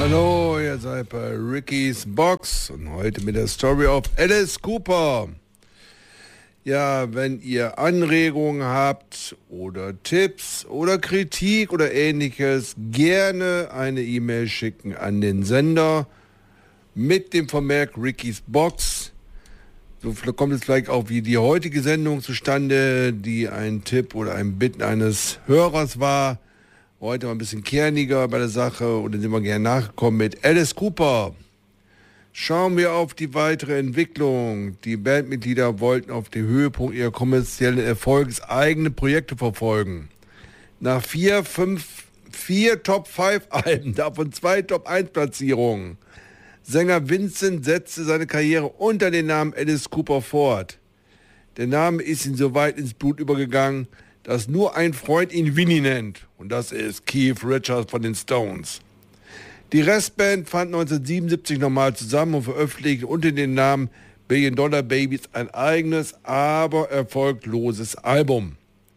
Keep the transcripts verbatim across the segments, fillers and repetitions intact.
Hallo, ihr seid bei Ricky's Box und heute mit der Story of Alice Cooper. Ja, wenn ihr Anregungen habt oder Tipps oder Kritik oder ähnliches, gerne eine E-Mail schicken an den Sender mit dem Vermerk Ricky's Box. So kommt es vielleicht auch wie die heutige Sendung zustande, die ein Tipp oder ein Bitten eines Hörers war. Heute mal ein bisschen kerniger bei der Sache und dann sind wir gerne nachgekommen mit Alice Cooper. Schauen wir auf die weitere Entwicklung. Die Bandmitglieder wollten auf dem Höhepunkt ihrer kommerziellen Erfolgs eigene Projekte verfolgen. Nach vier, fünf, vier Top fünf Alben, davon zwei Top eins Platzierungen. Sänger Vincent setzte seine Karriere unter dem Namen Alice Cooper fort. Der Name ist ihm so weit ins Blut übergegangen, dass nur ein Freund ihn Winnie nennt. Und das ist Keith Richards von den Stones. Die Restband fand neunzehnhundertsiebenundsiebzig nochmal zusammen und veröffentlichte unter dem Namen Billion Dollar Babies ein eigenes, aber erfolgloses Album.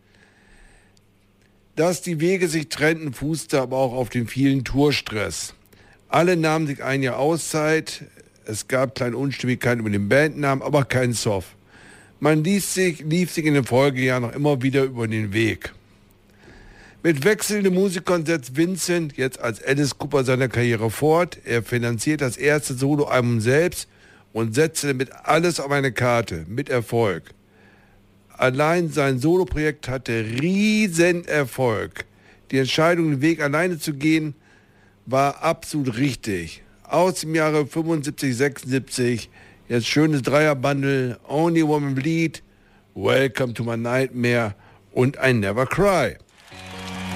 Dass die Wege sich trennten, fußte aber auch auf den vielen Tourstress. Alle nahmen sich ein Jahr Auszeit. Es gab kleine Unstimmigkeiten über den Bandnamen, aber kein Zoff. Man lief sich, lief sich in den Folgejahren noch immer wieder über den Weg. Mit wechselnden Musikern setzt Vincent jetzt als Alice Cooper seine Karriere fort. Er finanziert das erste Soloalbum selbst und setzte damit alles auf eine Karte, mit Erfolg. Allein sein Soloprojekt hatte riesen Erfolg. Die Entscheidung, den Weg alleine zu gehen, war absolut richtig. Aus dem Jahre fünfundsiebzig, sechsundsiebzig, jetzt schönes Dreierbundle, Only Woman Bleed, Welcome to My Nightmare und I Never Cry.